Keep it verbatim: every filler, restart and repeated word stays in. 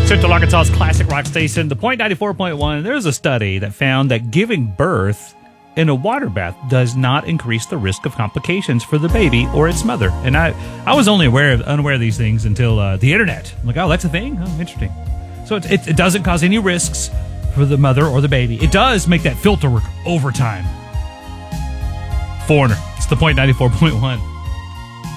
Central Arkansas's classic rock station, the Point ninety-four point one. There's a study that found that giving birth in a water bath does not increase the risk of complications for the baby or its mother. And I, I was only aware of, unaware of these things until uh, the internet. I'm like, oh, that's a thing? Oh, interesting. So it, it, it doesn't cause any risks for the mother or the baby. It does make that filter work overtime. Foreigner. It's the Point ninety-four point one.